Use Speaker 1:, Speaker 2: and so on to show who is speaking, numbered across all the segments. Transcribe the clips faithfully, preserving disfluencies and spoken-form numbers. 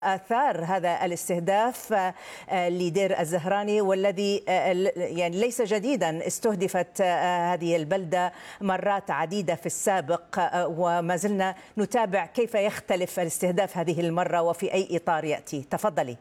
Speaker 1: آثار هذا الاستهداف لدير الزهراني، والذي يعني ليس جديدا، استهدفت هذه البلدة مرات عديدة في السابق، وما زلنا نتابع كيف يختلف الاستهداف هذه المرة وفي أي إطار يأتي. تفضلي.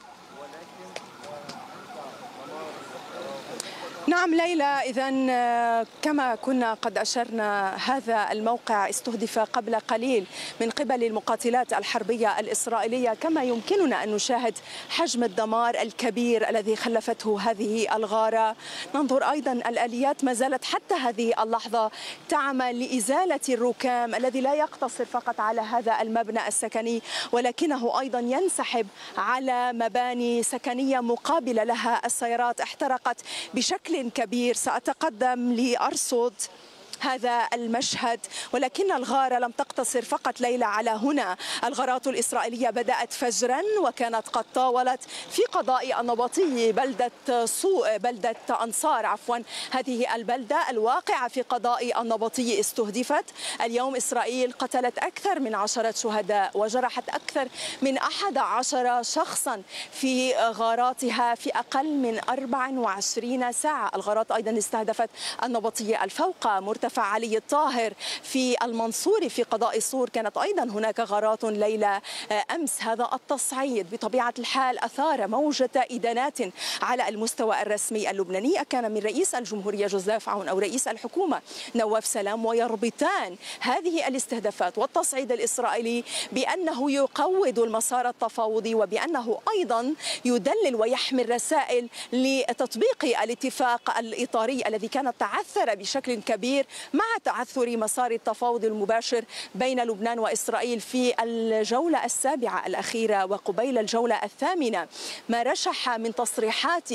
Speaker 2: نعم ليلى، إذن كما كنا قد أشرنا، هذا الموقع استهدف قبل قليل من قبل المقاتلات الحربية الإسرائيلية، كما يمكننا أن نشاهد حجم الدمار الكبير الذي خلفته هذه الغارة. ننظر أيضا الآليات ما زالت حتى هذه اللحظة تعمل لإزالة الركام الذي لا يقتصر فقط على هذا المبنى السكني، ولكنه أيضا ينسحب على مباني سكنية مقابلة لها. السيارات احترقت بشكل كبير. سأتقدم لأرصد هذا المشهد، ولكن الغارة لم تقتصر فقط ليلى على هنا. الغارات الإسرائيلية بدأت فجرا وكانت قد طاولت في قضاء النبطي بلدة سوء بلدة أنصار عفوا هذه البلدة الواقعة في قضاء النبطي استهدفت. اليوم إسرائيل قتلت أكثر من عشرة شهداء وجرحت أكثر من أحد عشر شخصا في غاراتها في أقل من أربع وعشرين ساعة. الغارات أيضا استهدفت النبطي الفوق مرتفع علي الطاهر في المنصوري في قضاء صور. كانت أيضا هناك غارات ليلى أمس. هذا التصعيد بطبيعة الحال أثار موجة إدانات على المستوى الرسمي اللبناني، كان من رئيس الجمهورية جوزيف عون أو رئيس الحكومة نواف سلام، ويربطان هذه الاستهدافات والتصعيد الإسرائيلي بأنه يقوض المسار التفاوضي، وبأنه أيضا يدلل ويحمل رسائل لتطبيق الاتفاق الإطاري الذي كان تعثر بشكل كبير مع تعثر مسار التفاوض المباشر بين لبنان وإسرائيل في الجولة السابعة الأخيرة وقبيل الجولة الثامنة. ما رشح من تصريحات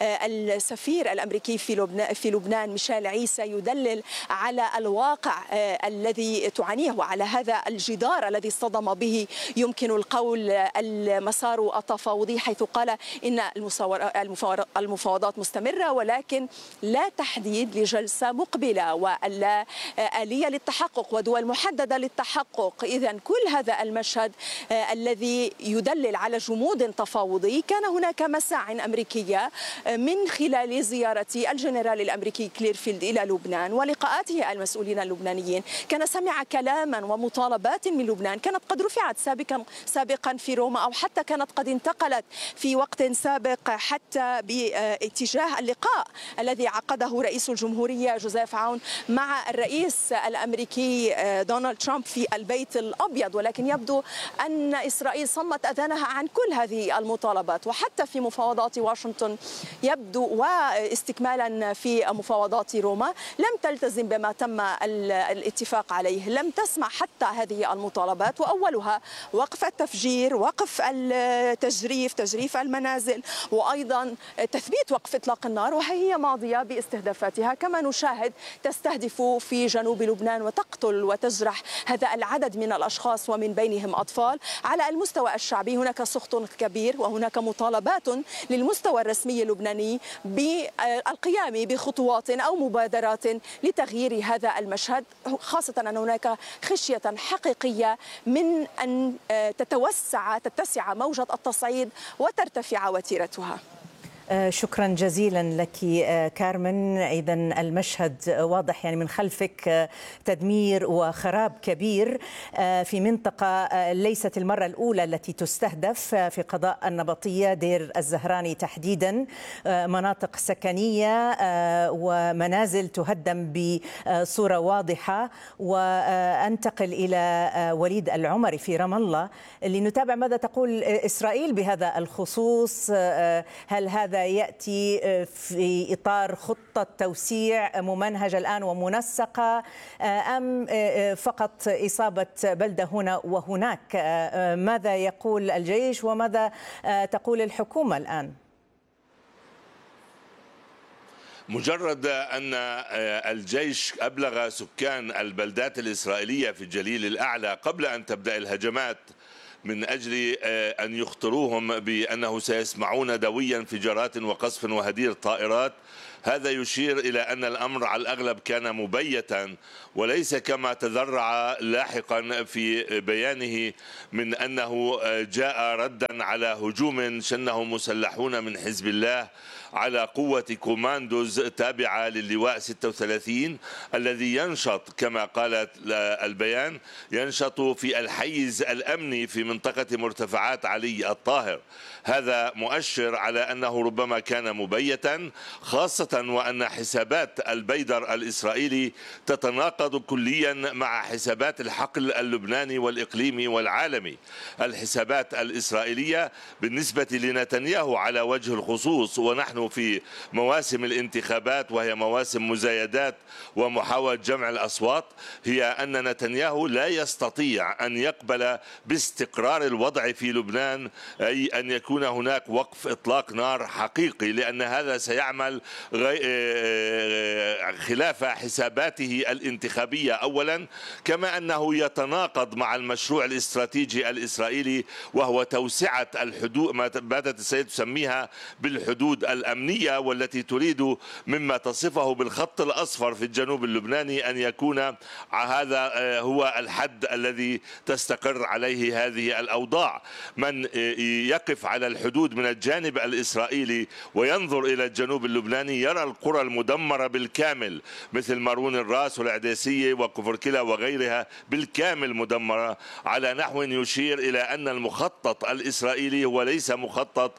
Speaker 2: السفير الأمريكي في لبنان في لبنان ميشيل عيسى يدلل على الواقع الذي تعانيه وعلى هذا الجدار الذي اصطدم به يمكن القول المسار التفاوضي، حيث قال إن المفاوضات مستمرة ولكن لا تحديد لجلسة مقبلة ولا آلية للتحقق ودول محددة للتحقق. إذن كل هذا المشهد الذي يدلل على جمود تفاوضي. كان هناك مساع أمريكية من خلال زيارة الجنرال الأمريكي كليرفيلد إلى لبنان ولقاءاته المسؤولين اللبنانيين، كان سمع كلاما ومطالبات من لبنان كانت قد رفعت سابقا سابقا في روما، أو حتى كانت قد انتقلت في وقت سابق حتى باتجاه اللقاء الذي عقده رئيس الجمهورية جوزيف عون مع الرئيس الأمريكي دونالد ترامب في البيت الأبيض. ولكن يبدو أن إسرائيل صمت أذانها عن كل هذه المطالبات، وحتى في مفاوضات واشنطن يبدو واستكمالا في مفاوضات روما لم تلتزم بما تم الاتفاق عليه، لم تسمع حتى هذه المطالبات، وأولها وقف التفجير، وقف التجريف تجريف المنازل، وأيضا تثبيت وقف إطلاق النار، وهي ماضية باستهدافاتها. كما نشاهد تستهدف في جنوب لبنان وتقتل وتجرح هذا العدد من الأشخاص ومن بينهم أطفال. على المستوى الشعبي هناك سخط كبير وهناك مطالبات للمستوى الرسمي اللبناني بالقيام بخطوات أو مبادرات لتغيير هذا المشهد، خاصة أن هناك خشية حقيقية من أن تتوسع تتسع موجة التصعيد وترتفع وتيرتها.
Speaker 1: شكرا جزيلا لك كارمن. إذا المشهد واضح، يعني من خلفك تدمير وخراب كبير في منطقة ليست المرة الأولى التي تستهدف في قضاء النبطية، دير الزهراني تحديدا، مناطق سكنية ومنازل تهدم بصورة واضحة. وأنتقل إلى وليد العمري في رام الله لنتابع ماذا تقول إسرائيل بهذا الخصوص. هل هذا يأتي في إطار خطة توسيع ممنهجة الآن ومنسقة، أم فقط إصابة بلدة هنا وهناك؟ ماذا يقول الجيش وماذا تقول الحكومة الآن؟
Speaker 3: مجرد أن الجيش أبلغ سكان البلدات الإسرائيلية في الجليل الأعلى قبل أن تبدأ الهجمات من أجل أن يخطروهم بأنه سيسمعون دوي انفجارات وقصف وهدير طائرات، هذا يشير إلى أن الأمر على الأغلب كان مبيتا، وليس كما تذرع لاحقا في بيانه من أنه جاء ردا على هجوم شنه مسلحون من حزب الله على قوة كوماندوز تابعة للواء ستة وثلاثين الذي ينشط كما قالت البيان ينشط في الحيز الأمني في منطقة مرتفعات علي الطاهر. هذا مؤشر على أنه ربما كان مبيتا، خاصة وأن حسابات البيدر الإسرائيلي تتناقض كليا مع حسابات الحقل اللبناني والإقليمي والعالمي. الحسابات الإسرائيلية بالنسبة لنتنياهو على وجه الخصوص، ونحن في مواسم الانتخابات وهي مواسم مزايدات ومحاولة جمع الأصوات، هي أن نتنياهو لا يستطيع أن يقبل باستقرار الوضع في لبنان، أي أن يكون هناك وقف إطلاق نار حقيقي، لأن هذا سيعمل خلاف حساباته الانتخابية أولا، كما أنه يتناقض مع المشروع الاستراتيجي الإسرائيلي وهو توسعة الحدود، ما باتت السيد تسميها بالحدود الأمنية، والتي تريد مما تصفه بالخط الأصفر في الجنوب اللبناني أن يكون هذا هو الحد الذي تستقر عليه هذه الأوضاع. من يقف على الحدود من الجانب الإسرائيلي وينظر إلى الجنوب اللبناني يرى القرى المدمرة بالكامل مثل مارون الراس والعديسية وكفركلا وغيرها بالكامل مدمرة، على نحو يشير إلى أن المخطط الإسرائيلي هو ليس مخطط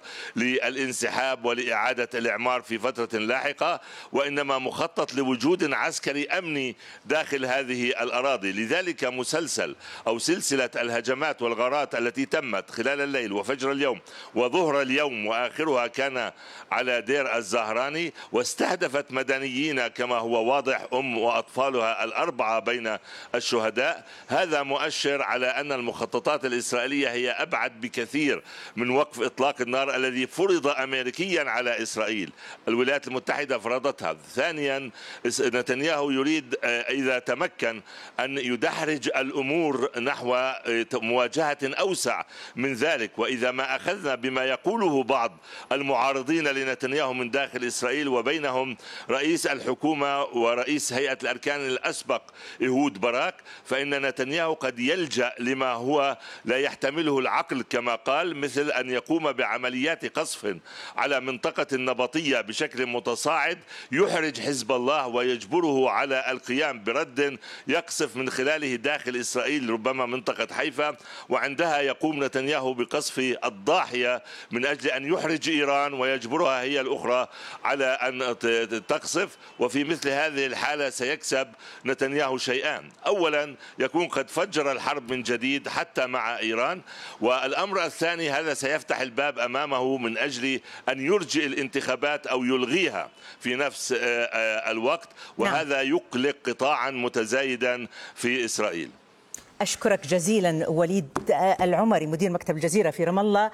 Speaker 3: للانسحاب ولإعادة الإعمار في فترة لاحقة، وإنما مخطط لوجود عسكري أمني داخل هذه الأراضي. لذلك مسلسل أو سلسلة الهجمات والغارات التي تمت خلال الليل وفجر اليوم وظهر اليوم وآخرها كان على دير الزهراني، واستهدفت مدنيين كما هو واضح، أم وأطفالها الأربعة بين الشهداء. هذا مؤشر على أن المخططات الإسرائيلية هي أبعد بكثير من وقف إطلاق النار الذي فرض أمريكيا على إسرائيل. الولايات المتحدة فرضتها. ثانيا، نتنياهو يريد إذا تمكن أن يدحرج الأمور نحو مواجهة أوسع من ذلك، وإذا ما أخذنا بما يقوله بعض المعارضين لنتنياهو من داخل إسرائيل وبينهم رئيس الحكومة ورئيس هيئة الأركان الأسبق إيهود باراك، فإن نتنياهو قد يلجأ لما هو لا يحتمله العقل كما قال، مثل أن يقوم بعمليات قصف على منطقة النبطية بشكل متصاعد يحرج حزب الله ويجبره على القيام برد يقصف من خلاله داخل إسرائيل ربما منطقة حيفا، وعندها يقوم نتنياهو بقصف الضاحية من أجل أن يحرج إيران ويجبرها هي الأخرى على أن تقصف. وفي مثل هذه الحالة سيكسب نتنياهو شيئان: أولا يكون قد فجر الحرب من جديد حتى مع إيران، والأمر الثاني هذا سيفتح الباب أمامه من أجل أن يرجئ الانتخابات أو يلغيها في نفس الوقت، وهذا يقلق قطاعا متزايدا في إسرائيل.
Speaker 1: أشكرك جزيلا وليد العمري مدير مكتب الجزيرة في رام الله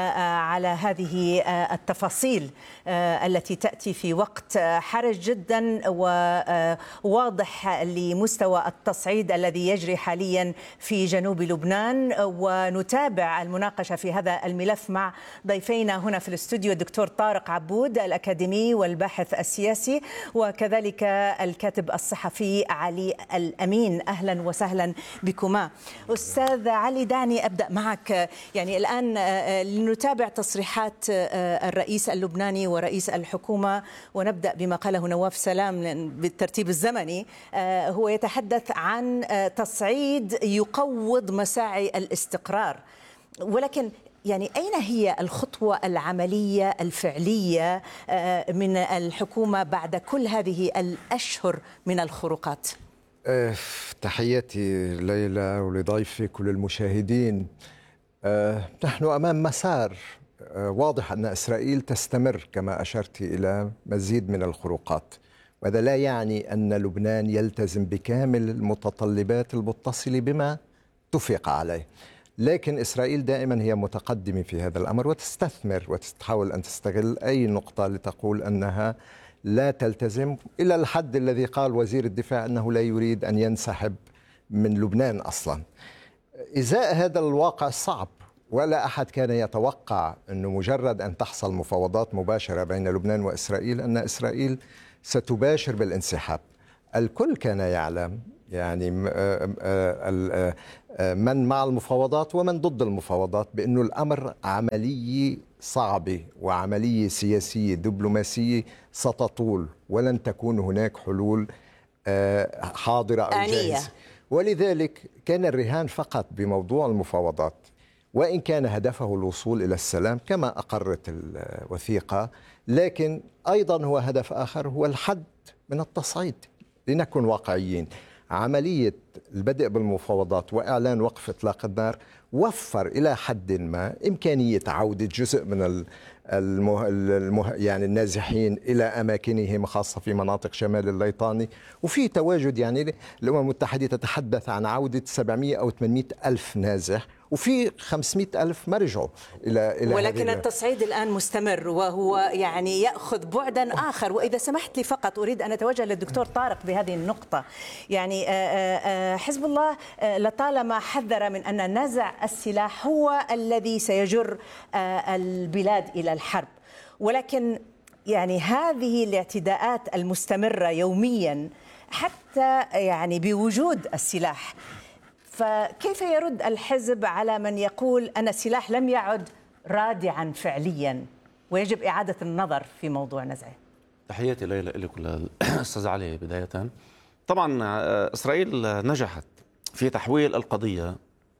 Speaker 1: على هذه التفاصيل التي تأتي في وقت حرج جدا وواضح لمستوى التصعيد الذي يجري حاليا في جنوب لبنان. ونتابع المناقشة في هذا الملف مع ضيفينا هنا في الاستوديو الدكتور طارق عبود الأكاديمي والباحث السياسي، وكذلك الكاتب الصحفي علي الأمين. أهلا وسهلا بكم. أستاذ علي، دعني أبدأ معك. يعني الآن لنتابع تصريحات الرئيس اللبناني ورئيس الحكومة، ونبدأ بما قاله نواف سلام بالترتيب الزمني. هو يتحدث عن تصعيد يقوض مساعي الاستقرار، ولكن يعني أين هي الخطوة العملية الفعلية من الحكومة بعد كل هذه الأشهر من الخروقات؟
Speaker 4: تحياتي ليلى ولضيفك وللمشاهدين. نحن أمام مسار واضح أن إسرائيل تستمر كما أشرت إلى مزيد من الخروقات، وهذا لا يعني أن لبنان يلتزم بكامل المتطلبات المتصلة بما اتفق عليه، لكن إسرائيل دائما هي متقدمة في هذا الأمر وتستثمر وتحاول أن تستغل أي نقطة لتقول أنها لا تلتزم، إلى الحد الذي قال وزير الدفاع أنه لا يريد أن ينسحب من لبنان أصلا. إزاء هذا الواقع الصعب ولا أحد كان يتوقع أنه مجرد أن تحصل مفاوضات مباشرة بين لبنان وإسرائيل أن إسرائيل ستباشر بالانسحاب. الكل كان يعلم يعني من مع المفاوضات ومن ضد المفاوضات بأنه الأمر عملية صعبة وعملية سياسية دبلوماسية ستطول، ولن تكون هناك حلول حاضرة أو جاهزة. ولذلك كان الرهان فقط بموضوع المفاوضات، وإن كان هدفه الوصول إلى السلام كما أقرت الوثيقة، لكن أيضا هو هدف آخر هو الحد من التصعيد. لنكن واقعيين، عملية البدء بالمفاوضات وإعلان وقف إطلاق النار وفر إلى حد ما إمكانية عودة جزء من المه... المه... يعني النازحين إلى أماكنهم، خاصة في مناطق شمال الليطاني، وفي تواجد يعني الأمم المتحدة تتحدث عن عودة سبعمئة أو ثمانمئة ألف نازح، وفي خمسمئة ألف مرجعوا إلى إلى
Speaker 1: ولكن التصعيد الآن مستمر وهو يعني يأخذ بعدا آخر. وإذا سمحت لي فقط أريد أن أتوجه للدكتور طارق بهذه النقطة. يعني حزب الله لطالما حذر من أن نزع السلاح هو الذي سيجر البلاد إلى الحرب، ولكن يعني هذه الاعتداءات المستمرة يوميا حتى يعني بوجود السلاح، فكيف يرد الحزب على من يقول أن السلاح لم يعد رادعا فعليا ويجب إعادة النظر في موضوع نزعه؟
Speaker 5: تحياتي ليلى لك وللأستاذ علي. بداية طبعا إسرائيل نجحت في تحويل القضية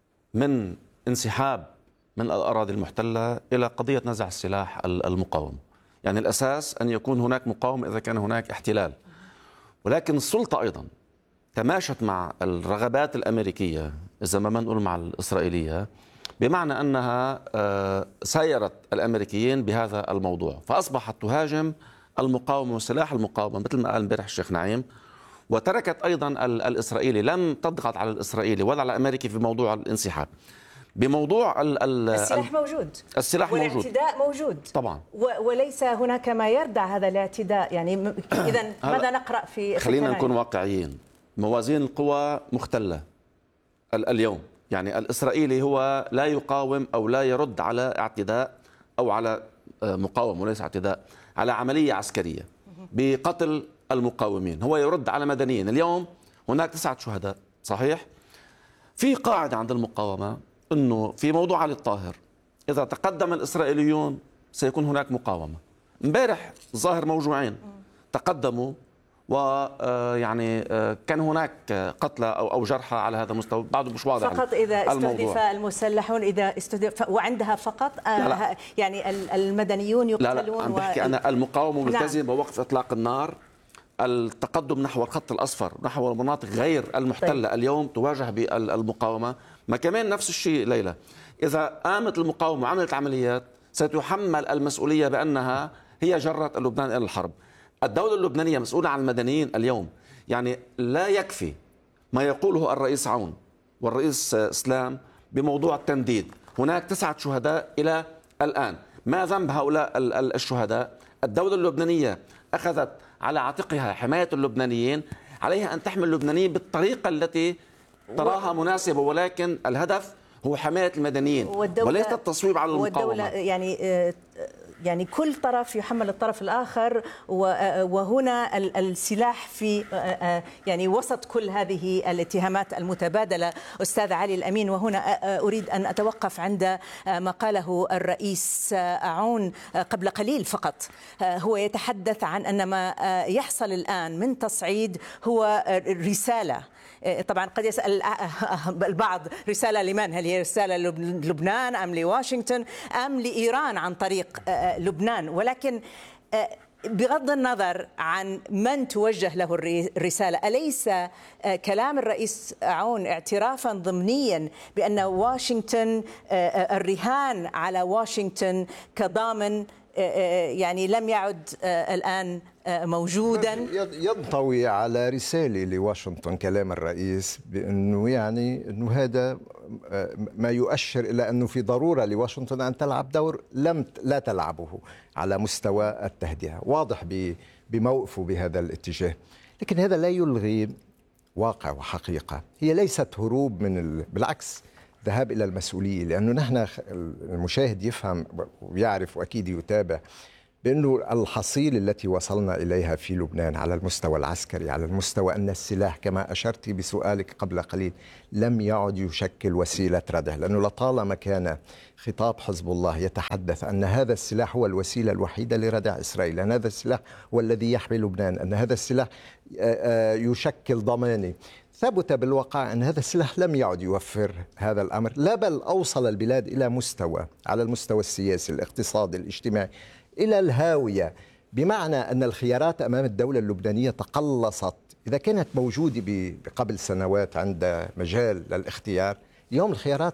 Speaker 5: من انسحاب من الأراضي المحتلة إلى قضية نزع السلاح المقاوم. يعني الأساس أن يكون هناك مقاومة إذا كان هناك احتلال، ولكن السلطة أيضا تماشت مع الرغبات الأمريكية إذا ما نقول مع الإسرائيلية، بمعنى أنها سايرت الأمريكيين بهذا الموضوع، فأصبحت تهاجم المقاومة وسلاح المقاومة مثل ما قال امبارح الشيخ نعيم، وتركت أيضا الإسرائيلي، لم تضغط على الإسرائيلي ولا على الأمريكي في موضوع الانسحاب. بموضوع ال ال
Speaker 1: السلاح موجود،
Speaker 5: السلاح موجود،
Speaker 1: والاعتداء موجود
Speaker 5: طبعا،
Speaker 1: وليس هناك ما يردع هذا الاعتداء. يعني إذن ماذا نقرأ في
Speaker 5: خلينا نكون واقعيين. موازين القوى مختلة اليوم، يعني الإسرائيلي هو لا يقاوم أو لا يرد على اعتداء أو على مقاومة وليس اعتداء، على عملية عسكرية بقتل المقاومين، هو يرد على مدنيين. اليوم هناك تسعة شهداء صحيح. في قاعدة عند المقاومة أنه في موضوع علي الطاهر إذا تقدم الإسرائيليون سيكون هناك مقاومة. امبارح الظاهر موجوعين تقدموا، ويعني كان هناك قتلى أو أو جرحى على هذا المستوى، بعده مش واضح
Speaker 1: فقط إذا استهدف المسلحون، إذا استهدف وعندها فقط لا لا. يعني المدنيون يقتلون.
Speaker 5: لا لا، عم بحكي و... أنا المقاومة ملتزمة بوقف إطلاق النار، التقدم نحو الخط الأصفر نحو المناطق غير المحتلة. طيب. اليوم تواجه بالمقاومة. ما كمان نفس الشيء ليلى، إذا قامت المقاومة وعملت عمليات ستحمل المسؤولية بأنها هي جرت لبنان إلى الحرب. الدولة اللبنانية مسؤولة عن المدنيين اليوم. يعني لا يكفي ما يقوله الرئيس عون والرئيس اسلام بموضوع التنديد. هناك تسعة شهداء إلى الآن، ما ذنب هؤلاء الشهداء؟ الدولة اللبنانية أخذت على عاتقها حماية اللبنانيين، عليها أن تحمي اللبنانيين بالطريقة التي تراها مناسبة، ولكن الهدف هو حماية المدنيين وليس التصويب على المقاومة.
Speaker 1: والدولة يعني يعني كل طرف يحمل الطرف الآخر، وهنا السلاح في يعني وسط كل هذه الاتهامات المتبادلة. أستاذ علي الأمين، وهنا أريد أن أتوقف عند ما قاله الرئيس عون قبل قليل فقط. هو يتحدث عن أن ما يحصل الآن من تصعيد هو رسالة. طبعا قد يسأل البعض رسالة لمن؟ هل هي رسالة للبنان أم لواشنطن أم لإيران عن طريق لبنان؟ ولكن بغض النظر عن من توجه له الرسالة، أليس كلام الرئيس عون اعترافا ضمنيا بأن واشنطن، الرهان على واشنطن كضامن يعني لم يعد الآن موجودا؟
Speaker 4: ينطوي على رسالة لواشنطن كلام الرئيس بأنه يعني أنه هذا ما يؤشر إلى أنه في ضرورة لواشنطن أن تلعب دور لم لا تلعبه على مستوى التهدئة. واضح بموقفه بهذا الاتجاه، لكن هذا لا يلغي واقع وحقيقة. هي ليست هروب من ال... بالعكس، الذهاب إلى المسؤولية، لأنه نحن المشاهد يفهم ويعرف وأكيد يتابع بأنه الحصيلة التي وصلنا إليها في لبنان على المستوى العسكري، على المستوى أن السلاح كما أشرت بسؤالك قبل قليل لم يعد يشكل وسيلة ردع، لأنه لطالما كان خطاب حزب الله يتحدث أن هذا السلاح هو الوسيلة الوحيدة لردع إسرائيل، أن هذا السلاح هو الذي يحمي لبنان، أن هذا السلاح يشكل ضمانة. ثبت بالواقع أن هذا السلاح لم يعد يوفر هذا الأمر، لا بل أوصل البلاد إلى مستوى على المستوى السياسي الاقتصادي الاجتماعي إلى الهاوية، بمعنى أن الخيارات أمام الدولة اللبنانية تقلصت. إذا كانت موجودة قبل سنوات عند مجال للاختيار، اليوم الخيارات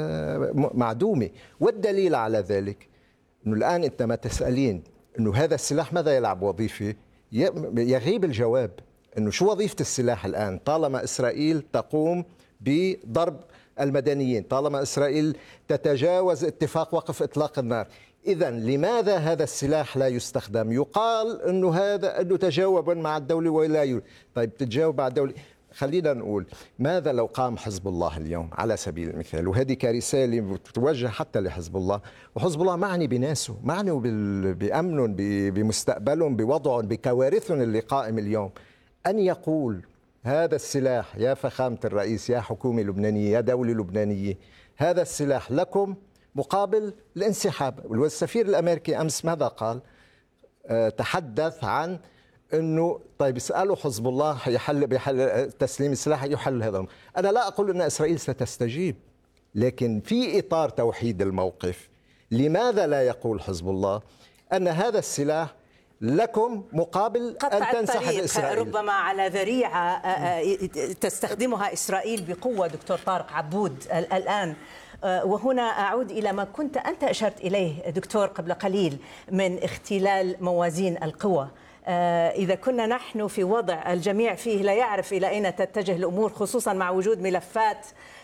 Speaker 4: معدومة. والدليل على ذلك أنه الآن أنت ما تسألين أنه هذا السلاح ماذا يلعب وظيفة، يغيب الجواب أنه شو وظيفة السلاح الآن طالما إسرائيل تقوم بضرب المدنيين، طالما إسرائيل تتجاوز اتفاق وقف إطلاق النار. إذا لماذا هذا السلاح لا يستخدم؟ يقال أنه هذا أنه تجاوبا مع الدولة ولا يريد. طيب تتجاوب مع الدولة، خلينا نقول ماذا لو قام حزب الله اليوم على سبيل المثال، وهذه كرسالة توجه حتى لحزب الله، وحزب الله معني بناسه، معني بأمنهم، بمستقبلهم، بوضعهم، بكوارثهم اللي قائم اليوم، أن يقول هذا السلاح يا فخامة الرئيس، يا حكومة لبنانية، يا دولة لبنانية، هذا السلاح لكم مقابل الانسحاب. والسفير الأمريكي أمس ماذا قال؟ أه تحدث عن أنه طيب اسألوا حزب الله يحل بحل تسليم السلاح يحل هذا الأمر. أنا لا أقول أن إسرائيل ستستجيب، لكن في إطار توحيد الموقف لماذا لا يقول حزب الله أن هذا السلاح لكم مقابل أن تنسحب إسرائيل؟
Speaker 1: ربما على ذريعة تستخدمها إسرائيل بقوة. دكتور طارق عبود الآن، وهنا أعود إلى ما كنت أنت أشرت إليه دكتور قبل قليل من اختلال موازين القوى. إذا كنا نحن في وضع الجميع فيه لا يعرف إلى أين تتجه الأمور، خصوصا مع وجود ملفات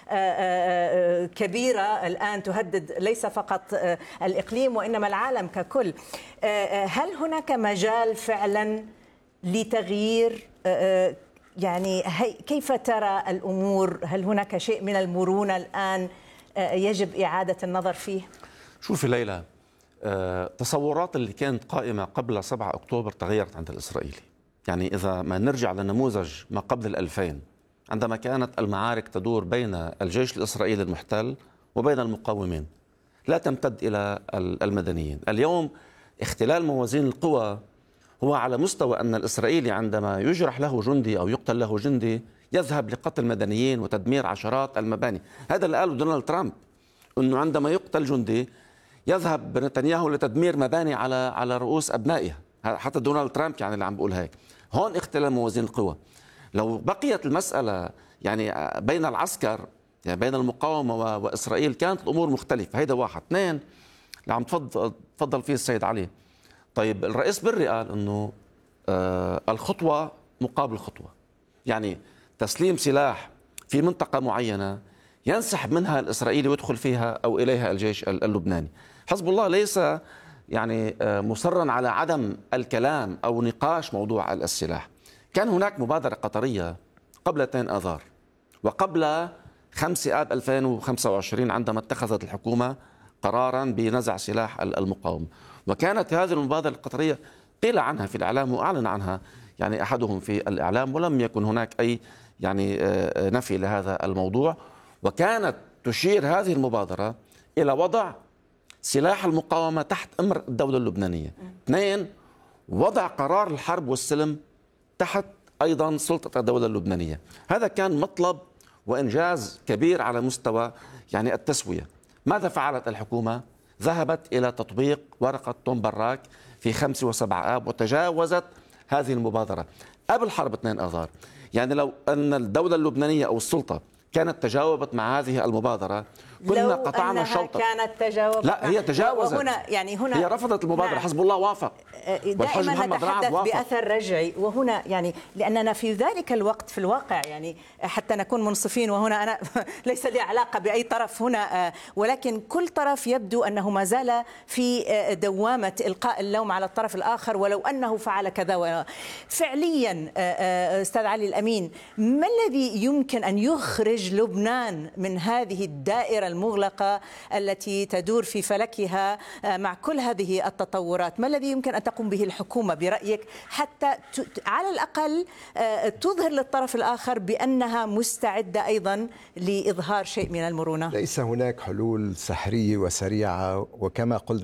Speaker 1: كبيرة الآن تهدد ليس فقط الإقليم وإنما العالم ككل، هل هناك مجال فعلا لتغيير؟ يعني كيف ترى الأمور؟ هل هناك شيء من المرونة الآن يجب إعادة النظر فيه؟
Speaker 5: شوفي ليلى، تصورات اللي كانت قائمة قبل سبعة أكتوبر تغيرت عند الإسرائيلي. يعني إذا ما نرجع لنموذج ما قبل الألفين، عندما كانت المعارك تدور بين الجيش الإسرائيلي المحتل وبين المقاومين، لا تمتد إلى المدنيين. اليوم اختلال موازين القوى هو على مستوى أن الإسرائيلي عندما يجرح له جندي أو يقتل له جندي يذهب لقتل مدنيين وتدمير عشرات المباني. هذا اللي قاله دونالد ترامب، أنه عندما يقتل جندي يذهب نتنياهو لتدمير مباني على على رؤوس أبنائها. حتى دونالد ترامب يعني اللي عم بقول هيك. هون اختلال موازين القوى. لو بقيت المسألة يعني بين العسكر، يعني بين المقاومة وإسرائيل، كانت الأمور مختلفة. هيدا واحد. اثنين اللي عم تفضل تفضل فيه السيد علي، طيب الرئيس بري قال أنه آه الخطوة مقابل خطوة، يعني تسليم سلاح في منطقة معينة ينسحب منها الإسرائيلي ويدخل فيها أو إليها الجيش اللبناني. حزب الله ليس يعني مصرا على عدم الكلام أو نقاش موضوع السلاح. كان هناك مبادرة قطرية قبل اثنين آذار وقبل خمسة آب ألفين وخمسة وعشرين عندما اتخذت الحكومة قرارا بنزع سلاح المقاومة، وكانت هذه المبادرة القطرية قيل عنها في الإعلام وأعلن عنها يعني أحدهم في الإعلام، ولم يكن هناك أي يعني نفي لهذا الموضوع. وكانت تشير هذه المبادرة إلى وضع سلاح المقاومة تحت أمر الدولة اللبنانية. اثنين، وضع قرار الحرب والسلم تحت أيضا سلطة الدولة اللبنانية. هذا كان مطلب وإنجاز كبير على مستوى يعني التسوية. ماذا فعلت الحكومة؟ ذهبت إلى تطبيق ورقة توم براك في خمسة وسبعة آب وتجاوزت هذه المبادرة قبل حرب اثنين آذار. يعني لو أن الدولة اللبنانية أو السلطة كانت تجاوبت مع هذه المبادرة كنا قطعنا
Speaker 1: الشوط. كانت
Speaker 5: تجاوبت لا هي تجاوزت.
Speaker 1: وهنا يعني هنا
Speaker 5: هي رفضت المبادرة. نعم. حزب الله وافق.
Speaker 1: دائما نتحدث بأثر رجعي، وهنا يعني لأننا في ذلك الوقت في الواقع يعني حتى نكون منصفين، وهنا أنا ليس لي علاقة بأي طرف هنا، ولكن كل طرف يبدو أنه ما زال في دوامة إلقاء اللوم على الطرف الآخر ولو أنه فعل كذا. فعليا أستاذ علي الأمين، ما الذي يمكن أن يخرج لبنان من هذه الدائرة المغلقة التي تدور في فلكها مع كل هذه التطورات؟ ما الذي يمكن أن تقوم به الحكومة برأيك حتى على الأقل تظهر للطرف الآخر بأنها مستعدة أيضا لإظهار شيء من المرونة؟
Speaker 4: ليس هناك حلول سحرية وسريعة، وكما قلنا